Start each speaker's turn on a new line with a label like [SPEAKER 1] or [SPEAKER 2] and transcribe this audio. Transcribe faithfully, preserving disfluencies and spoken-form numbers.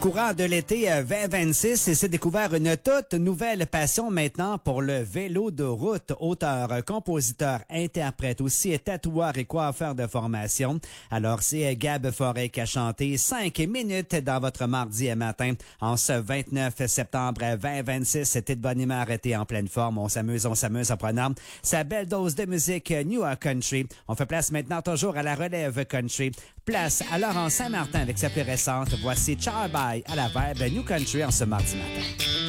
[SPEAKER 1] Courant de l'été vingt vingt-six, il s'est découvert une toute nouvelle passion maintenant pour le vélo de route. Auteur, compositeur, interprète, aussi tatoueur et coiffeur de formation. Alors, c'est Gab Forêt qui a chanté cinq minutes dans votre mardi matin. En ce vingt-neuf septembre vingt vingt-six, c'était de bonne humeur, était en pleine forme. On s'amuse, on s'amuse en prenant sa belle dose de musique New Country. On fait place maintenant toujours à la relève country. Place à Laurent Saint-Martin avec sa plus récente. Voici Ciao Bye à la Vibe New Country en ce mardi matin.